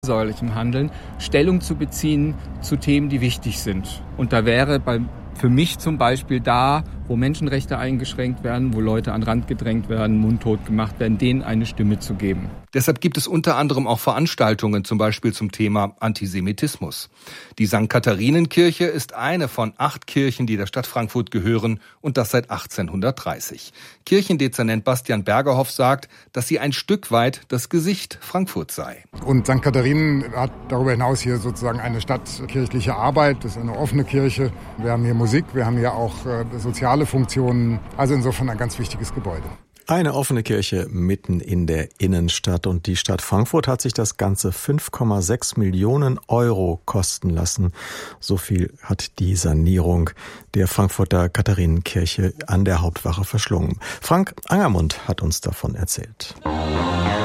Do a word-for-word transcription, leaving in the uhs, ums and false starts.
säuerlichem Handeln Stellung zu beziehen zu Themen, die wichtig sind. Und da wäre bei, für mich zum Beispiel da, wo Menschenrechte eingeschränkt werden, wo Leute an den Rand gedrängt werden, mundtot gemacht werden, denen eine Stimme zu geben. Deshalb gibt es unter anderem auch Veranstaltungen, zum Beispiel zum Thema Antisemitismus. Die Sankt Katharinenkirche ist eine von acht Kirchen, die der Stadt Frankfurt gehören, und das seit achtzehnhundertdreißig. Kirchendezernent Bastian Bergerhoff sagt, dass sie ein Stück weit das Gesicht Frankfurt sei. Und Sankt Katharinen hat darüber hinaus hier sozusagen eine stadtkirchliche Arbeit. Das ist eine offene Kirche. Wir haben hier Musik, wir haben hier auch äh, soziale Funktionen. Also insofern ein ganz wichtiges Gebäude. Eine offene Kirche mitten in der Innenstadt, und die Stadt Frankfurt hat sich das Ganze fünf Komma sechs Millionen Euro kosten lassen. So viel hat die Sanierung der Frankfurter Katharinenkirche an der Hauptwache verschlungen. Frank Angermund hat uns davon erzählt.